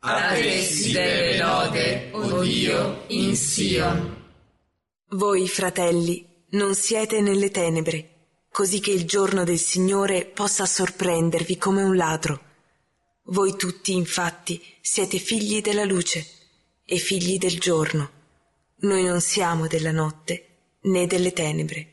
A te si deve lode, o Dio, in Sion. Voi, fratelli, non siete nelle tenebre, così che il giorno del Signore possa sorprendervi come un ladro. Voi tutti, infatti, siete figli della luce e figli del giorno. Noi non siamo della notte né delle tenebre.